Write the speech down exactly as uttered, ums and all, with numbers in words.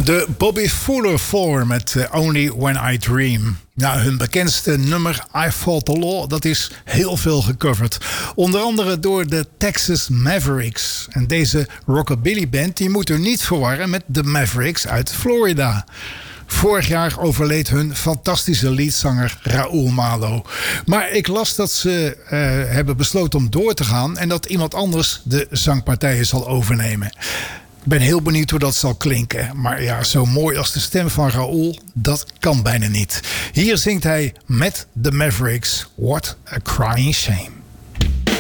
De Bobby Fuller Four met uh, Only When I Dream. Nou, hun bekendste nummer I Fought the Law, dat is heel veel gecoverd. Onder andere door de Texas Mavericks. En deze rockabilly band die moet u niet verwarren met de Mavericks uit Florida. Vorig jaar overleed hun fantastische leadzanger Raúl Malo. Maar ik las dat ze uh, hebben besloten om door te gaan en dat iemand anders de zangpartijen zal overnemen. Ik ben heel benieuwd hoe dat zal klinken. Maar ja, zo mooi als de stem van Raúl, dat kan bijna niet. Hier zingt hij met de Mavericks What a Crying Shame.